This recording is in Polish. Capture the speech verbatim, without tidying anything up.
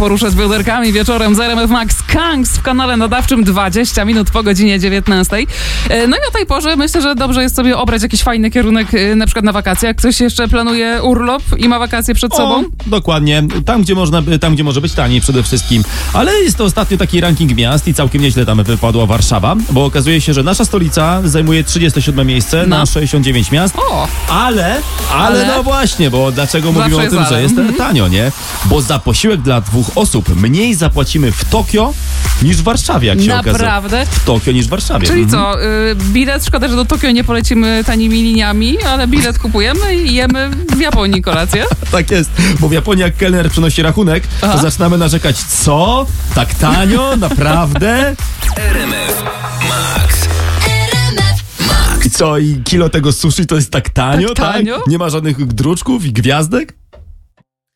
poruszę z bioderkami wieczorem z R M F Max Kangs w kanale nadawczym dwadzieścia minut po godzinie dziewiętnastej. No i o tej porze myślę, że dobrze jest sobie obrać jakiś fajny kierunek, na przykład na wakacje. Jak ktoś jeszcze planuje urlop i ma wakacje przed o, sobą? Dokładnie. Tam gdzie, można, tam, gdzie może być taniej przede wszystkim. Ale jest to ostatnio taki ranking miast i całkiem nieźle tam wypadła Warszawa, bo okazuje się, że nasza stolica zajmuje trzydzieste siódme miejsce No. na sześćdziesiąt dziewięć miast. O! Ale, ale, Ale? no właśnie, bo dlaczego Zawsze mówimy o jest tym, ale. że jest Mhm. tanio, nie? Bo za posiłek dla dwóch osób mniej zapłacimy w Tokio niż w Warszawie, jak się okazało. Naprawdę? W Tokio niż w Warszawie. Czyli Mhm. co, y, bilet, szkoda, że do Tokio nie polecimy tanimi liniami, ale bilet kupujemy i jemy w Japonii kolację. Tak jest, bo w Japonii jak kelner przynosi rachunek, Aha. to zaczynamy narzekać, co? Tak tanio? Naprawdę? R M F Max. I co, i kilo tego sushi to jest tak tanio, Tak tanio? tak? Nie ma żadnych druczków i gwiazdek?